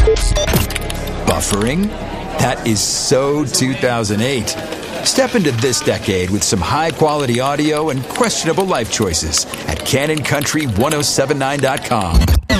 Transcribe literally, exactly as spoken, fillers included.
Buffering? That is so two thousand eight. Step into this decade with some high-quality audio and questionable life choices at Canon Country ten seventy-nine dot com.